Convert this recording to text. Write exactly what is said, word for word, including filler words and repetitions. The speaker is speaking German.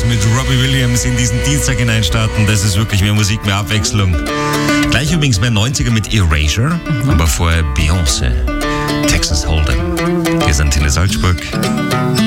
mit Robbie Williams in diesen Dienstag hineinstarten. Das ist wirklich mehr Musik, mehr Abwechslung. Gleich übrigens mehr neunziger mit Erasure, mhm. aber vorher Beyoncé, Texas Hold'em. Hier ist Antenne Salzburg.